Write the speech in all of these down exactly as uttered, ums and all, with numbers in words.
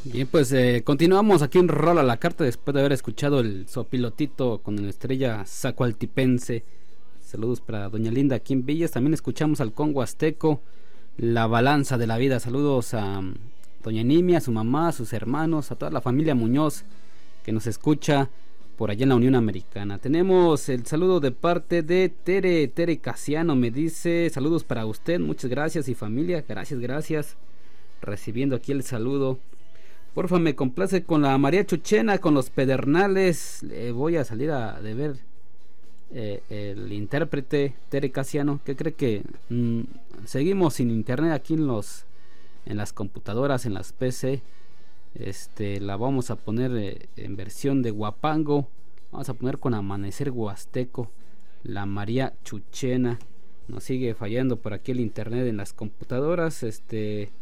Bien, pues eh, continuamos aquí en Rola la Carta después de haber escuchado el sopilotito con la estrella zacualtipense. Saludos para Doña Linda aquí en Villas. También escuchamos al Congo Azteco, La Balanza de la Vida. Saludos a um, Doña Nimia, a su mamá, a sus hermanos, a toda la familia Muñoz que nos escucha por allá en la Unión Americana. Tenemos el saludo de parte de Tere, Tere Casiano. Me dice, saludos para usted, muchas gracias y familia. Gracias, gracias. Recibiendo aquí el saludo. Porfa, me complace con la María Chuchena, con los Pedernales. Eh, voy a salir a de ver eh, el intérprete Tere Casiano. ¿Qué cree que mm, seguimos sin internet aquí en los en las computadoras, en las P C? Este, la vamos a poner eh, en versión de Guapango. Vamos a poner con Amanecer Huasteco, la María Chuchena. Nos sigue fallando por aquí el internet en las computadoras. Este.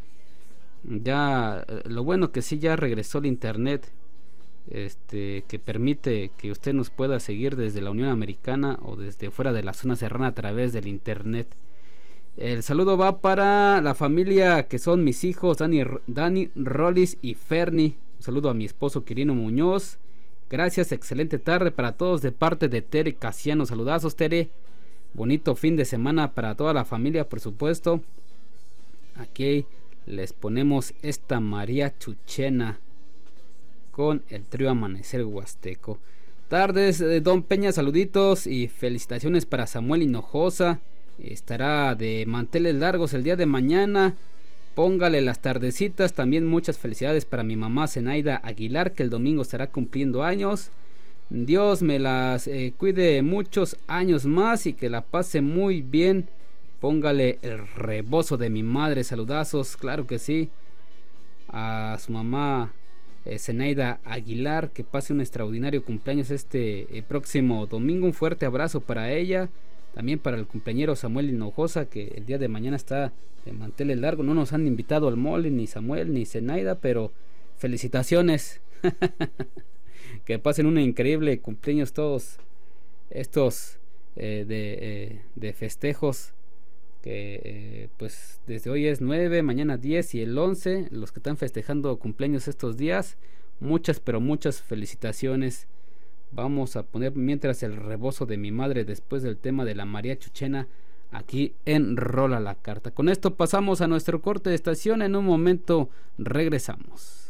Ya, lo bueno que sí ya regresó el internet, este, que permite que usted nos pueda seguir desde la Unión Americana o desde fuera de la zona serrana a través del internet. El saludo va para la familia que son mis hijos, Dani, Dani Rollis y Ferni. Un saludo a mi esposo Quirino Muñoz. Gracias, excelente tarde para todos de parte de Tere Casiano. Saludazos, Tere. Bonito fin de semana para toda la familia, por supuesto. Aquí les ponemos esta María Chuchena con el trío Amanecer Huasteco. Tardes de Don Peña, saluditos y felicitaciones para Samuel Hinojosa. Estará de manteles largos el día de mañana. Póngale las tardecitas. También muchas felicidades para mi mamá Zenaida Aguilar, que el domingo estará cumpliendo años. Dios me las eh, cuide muchos años más y que la pase muy bien. Póngale el rebozo de mi madre, saludazos, claro que sí. A su mamá eh, Zenaida Aguilar, que pase un extraordinario cumpleaños este eh, próximo domingo. Un fuerte abrazo para ella. También para el cumpleañero Samuel Hinojosa, que el día de mañana está de manteles largos. No nos han invitado al mole, ni Samuel, ni Zenaida, pero felicitaciones. Que pasen un increíble cumpleaños todos estos eh, de, eh, de festejos. Que eh, pues desde hoy es nueve, mañana diez y el once, los que están festejando cumpleaños estos días, muchas pero muchas felicitaciones. Vamos a poner mientras el rebozo de mi madre después del tema de la María Chuchena aquí en Rola la Carta. Con esto pasamos a nuestro corte de estación, en un momento regresamos.